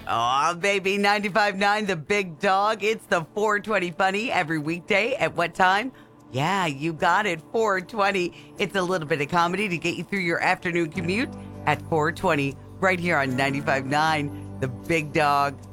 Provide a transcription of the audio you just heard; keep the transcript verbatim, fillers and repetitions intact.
Oh, baby, ninety-five point nine, the big dog. It's the four twenty Funny every weekday. At what time? Yeah, you got it, four twenty. It's a little bit of comedy to get you through your afternoon commute at four twenty, right here on ninety-five point nine, the big dog.